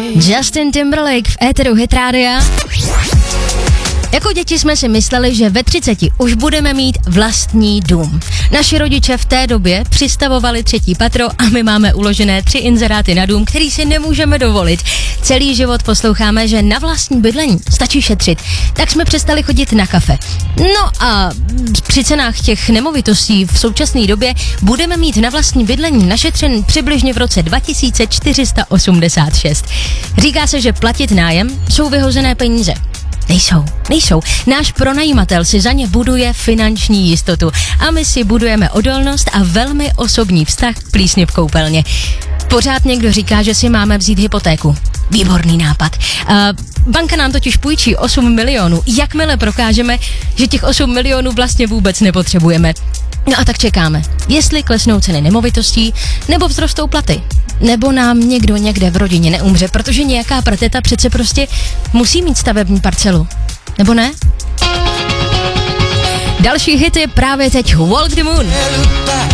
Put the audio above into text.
Justin Timberlake v éteru Hit Rádia. Jako děti jsme si mysleli, že ve 30 už budeme mít vlastní dům. Naši rodiče v té době přistavovali 3. patro a my máme uložené 3 inzeráty na dům, který si nemůžeme dovolit. Celý život posloucháme, že na vlastní bydlení stačí šetřit. Tak jsme přestali chodit na kafe. No a při cenách těch nemovitostí v současné době budeme mít na vlastní bydlení našetřen přibližně v roce 2486. Říká se, že platit nájem jsou vyhozené peníze. Nejsou. Náš pronajímatel si za ně buduje finanční jistotu a my si budujeme odolnost a velmi osobní vztah k plísni v koupelně. Pořád někdo říká, že si máme vzít hypotéku. Výborný nápad. Banka nám totiž půjčí 8 milionů, jakmile prokážeme, že těch 8 milionů vlastně vůbec nepotřebujeme. No a tak čekáme, jestli klesnou ceny nemovitostí, nebo vzrostou platy. Nebo nám někdo někde v rodině neumře, protože nějaká prateta přece prostě musí mít stavební parcelu. Nebo ne? Další hity právě teď Walk the Moon.